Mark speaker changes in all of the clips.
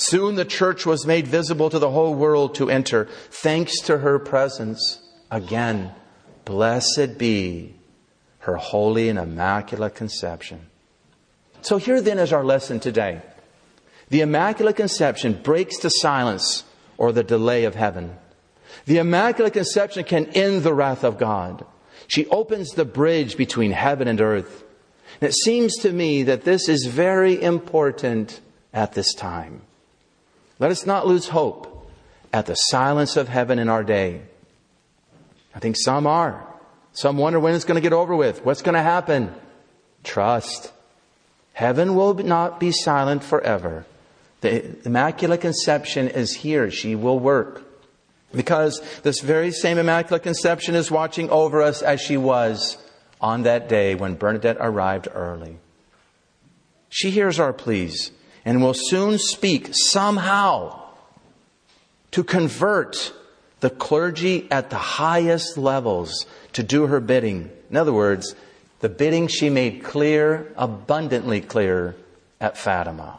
Speaker 1: Soon the church was made visible to the whole world to enter, thanks to her presence. Again, blessed be her holy and immaculate conception. So here then is our lesson today. The Immaculate Conception breaks the silence or the delay of heaven. The Immaculate Conception can end the wrath of God. She opens the bridge between heaven and earth. And it seems to me that this is very important at this time. Let us not lose hope at the silence of heaven in our day. I think some are. Some wonder when it's going to get over with. What's going to happen? Trust. Heaven will not be silent forever. The Immaculate Conception is here. She will work. Because this very same Immaculate Conception is watching over us as she was on that day when Bernadette arrived early. She hears our pleas and will soon speak somehow to convert the clergy at the highest levels to do her bidding. In other words, the bidding she made clear, abundantly clear at Fatima.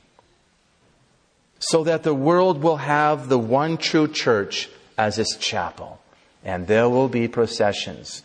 Speaker 1: So that the world will have the one true church as its chapel. And there will be processions.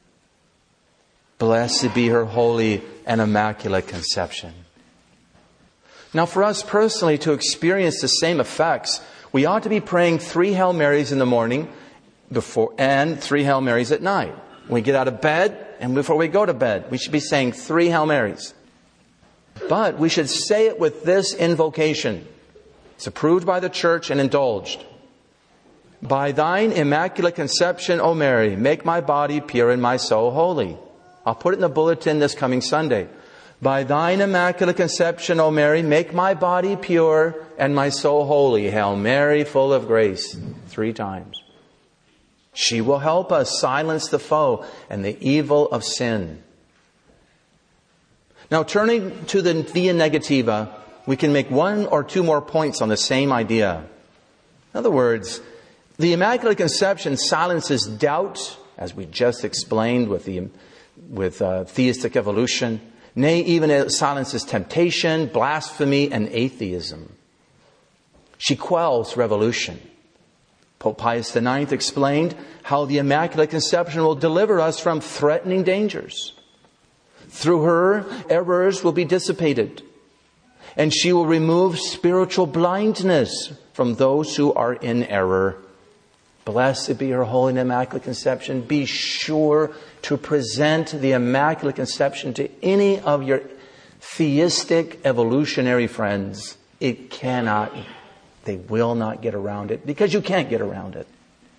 Speaker 1: Blessed be her holy and immaculate conception. Now for us personally to experience the same effects, we ought to be praying 3 Hail Marys in the morning before and 3 Hail Marys at night. When we get out of bed and before we go to bed, we should be saying 3 Hail Marys. But we should say it with this invocation. It's approved by the church and indulged. By thine immaculate conception, O Mary, make my body pure and my soul holy. I'll put it in the bulletin this coming Sunday. By thine immaculate conception, O Mary, make my body pure and my soul holy. Hail Mary, full of grace. 3 times. She will help us silence the foe and the evil of sin. Now turning to the Via Negativa, we can make 1 or 2 more points on the same idea. In other words, the Immaculate Conception silences doubt, as we just explained with theistic evolution. Nay, even it silences temptation, blasphemy, and atheism. She quells revolution. Pope Pius IX explained how the Immaculate Conception will deliver us from threatening dangers. Through her, errors will be dissipated. And she will remove spiritual blindness from those who are in error. Blessed be her holy and immaculate conception. Be sure to present the Immaculate Conception to any of your theistic evolutionary friends. They will not get around it because you can't get around it.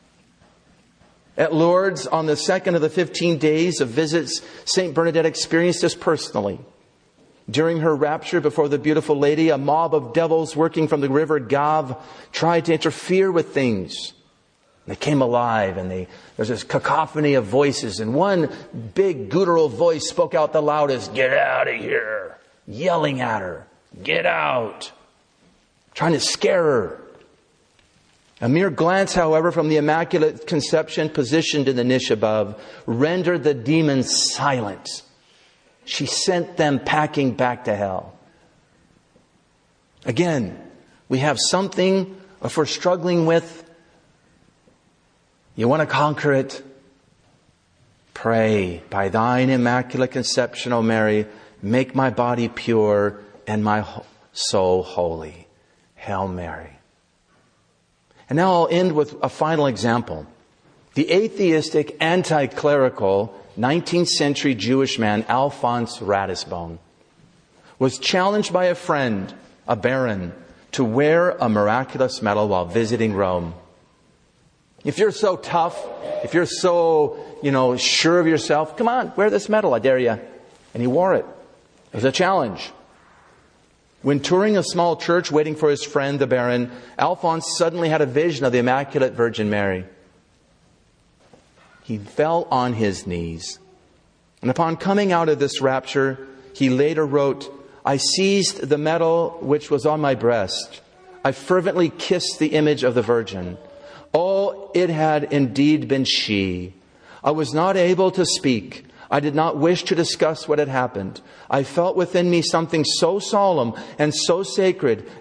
Speaker 1: At Lourdes, on the 2nd of the 15 days of visits, St. Bernadette experienced this personally. During her rapture before the beautiful lady, a mob of devils working from the river Gave tried to interfere with things. They came alive and there's this cacophony of voices. And one big guttural voice spoke out the loudest, "Get out of here!" Yelling at her, "Get out!" Trying to scare her. A mere glance, however, from the Immaculate Conception positioned in the niche above rendered the demons silent. She sent them packing back to hell. Again, we have something if we're struggling with. You want to conquer it? Pray, by thine immaculate conception, O Mary, make my body pure and my soul holy. Hail Mary. And now I'll end with a final example. The atheistic, anti-clerical 19th century Jewish man, Alphonse Ratisbonne, was challenged by a friend, a baron, to wear a miraculous medal while visiting Rome. If you're so tough, if you're so, sure of yourself, come on, wear this medal, I dare you. And he wore it. It was a challenge. When touring a small church waiting for his friend, the baron, Alphonse suddenly had a vision of the Immaculate Virgin Mary. He fell on his knees. And upon coming out of this rapture, he later wrote, "I seized the medal which was on my breast. I fervently kissed the image of the Virgin. Oh, it had indeed been she. I was not able to speak. I did not wish to discuss what had happened. I felt within me something so solemn and so sacred